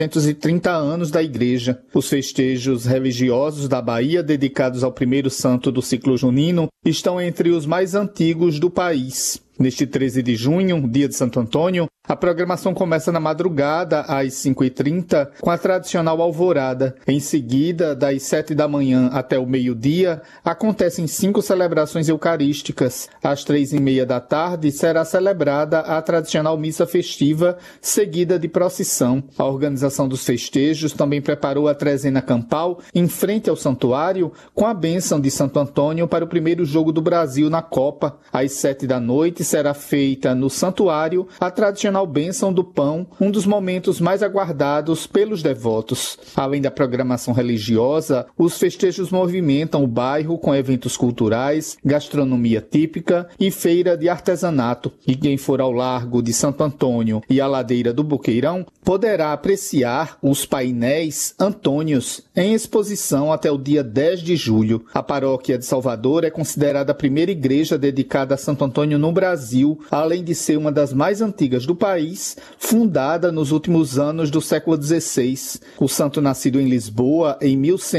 230 anos da Igreja. Os festejos religiosos da Bahia, dedicados ao primeiro santo do ciclo junino, estão entre os mais antigos do país. Neste 13 de junho, dia de Santo Antônio, a programação começa na madrugada, às 5h30, com a tradicional alvorada. Em seguida, das 7 da manhã até o meio-dia, acontecem 5 celebrações eucarísticas. Às 3h30 da tarde, será celebrada a tradicional missa festiva, seguida de procissão. A organização dos festejos também preparou a trezena campal em frente ao santuário, com a bênção de Santo Antônio para o primeiro jogo do Brasil na Copa. Às 7 da noite, será feita no santuário a tradicional bênção do pão, um dos momentos mais aguardados pelos devotos. Além da programação religiosa, os festejos movimentam o bairro com eventos culturais, gastronomia típica e feira de artesanato. E quem for ao Largo de Santo Antônio e à Ladeira do Boqueirão poderá apreciar os painéis Antônios em exposição até o dia 10 de julho. A paróquia de Salvador é considerada a primeira igreja dedicada a Santo Antônio no Brasil, além de ser uma das mais antigas do país, fundada nos últimos anos do século XVI. O santo, nascido em Lisboa em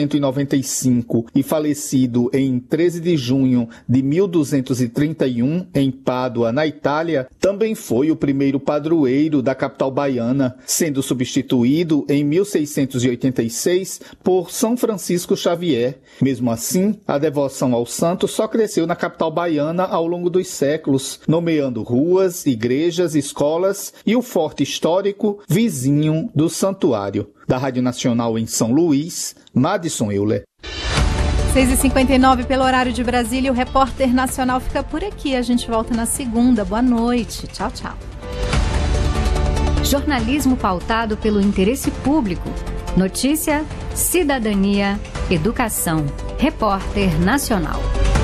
1195 e falecido em 13 de junho de 1231 em Pádua, na Itália, também foi o primeiro padroeiro da capital baiana, sendo substituído em 1686 por São Francisco Xavier. Mesmo assim, a devoção ao santo só cresceu na capital baiana ao longo dos séculos, nomeando ruas, igrejas, escolas e o forte histórico vizinho do santuário. Da Rádio Nacional em São Luís, Madison Euler. 6h59 pelo horário de Brasília, o Repórter Nacional fica por aqui. A gente volta na segunda. Boa noite. Tchau, tchau. Jornalismo pautado pelo interesse público. Notícia, cidadania, educação. Repórter Nacional.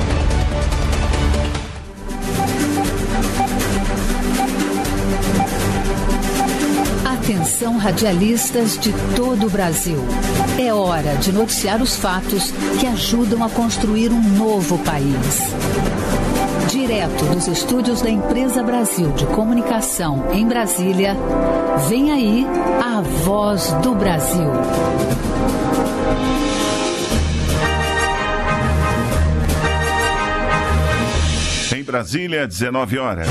Atenção, radialistas de todo o Brasil. É hora de noticiar os fatos que ajudam a construir um novo país. Direto dos estúdios da Empresa Brasil de Comunicação em Brasília, vem aí a Voz do Brasil. Em Brasília, 19 horas.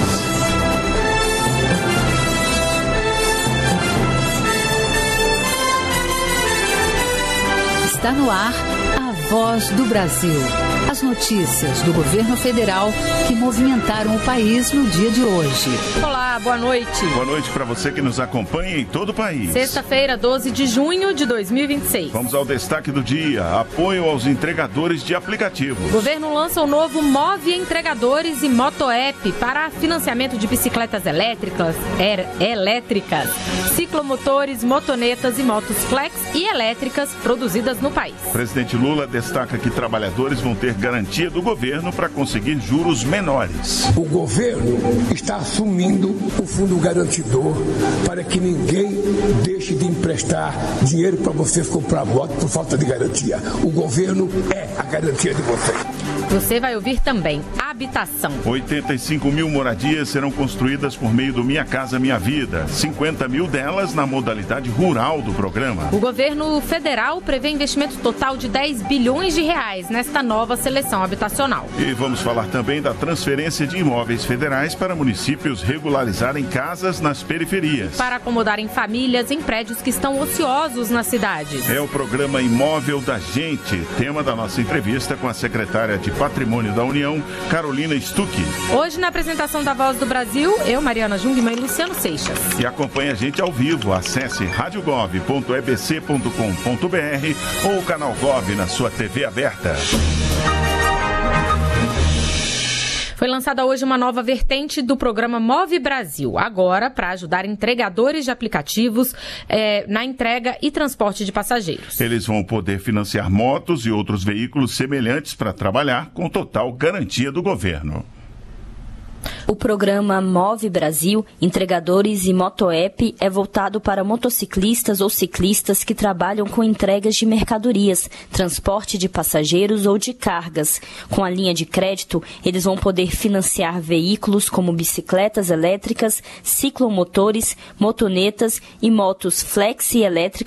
Está no ar a Voz do Brasil. As notícias do governo federal que movimentaram o país no dia de hoje. Olá, boa noite. Boa noite para você que nos acompanha em todo o país. Sexta-feira, 12 de junho de 2026. Vamos ao destaque do dia. Apoio aos entregadores de aplicativos. O governo lança o novo Move Entregadores e Motoapp para financiamento de bicicletas elétricas, ciclomotores, motonetas e motos flex e elétricas produzidas no país. O presidente Lula destaca que trabalhadores vão ter garantia do governo para conseguir juros menores. O governo está assumindo o fundo garantidor para que ninguém deixe de emprestar dinheiro para vocês comprar moto por falta de garantia. O governo é a garantia de vocês. Você vai ouvir também habitação. 85 mil moradias serão construídas por meio do Minha Casa Minha Vida. 50 mil delas na modalidade rural do programa. O governo federal prevê investimento total de 10 bilhões de reais nesta nova seleção habitacional. E vamos falar também da transferência de imóveis federais para municípios regularizarem casas nas periferias. Para acomodarem famílias em prédios que estão ociosos nas cidades. É o programa Imóvel da Gente, tema da nossa entrevista com a secretária de Patrimônio da União, Carolina Stucchi. Hoje, na apresentação da Voz do Brasil, eu, Mariana Jungmann e Luciano Seixas. E acompanhe a gente ao vivo. Acesse radiogov.ebc.com.br ou o canal Gov na sua TV aberta. Foi lançada hoje uma nova vertente do programa Move Brasil, agora para ajudar entregadores de aplicativos na entrega e transporte de passageiros. Eles vão poder financiar motos e outros veículos semelhantes para trabalhar com total garantia do governo. O programa Move Brasil, Entregadores e Motoapp é voltado para motociclistas ou ciclistas que trabalham com entregas de mercadorias, transporte de passageiros ou de cargas. Com a linha de crédito, eles vão poder financiar veículos como bicicletas elétricas, ciclomotores, motonetas e motos flex e elétricas